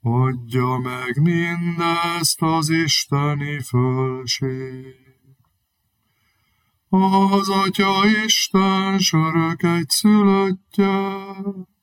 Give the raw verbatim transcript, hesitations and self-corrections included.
adja meg mindezt az isteni fölség. Az Atya Isten s örök egyszülöttje,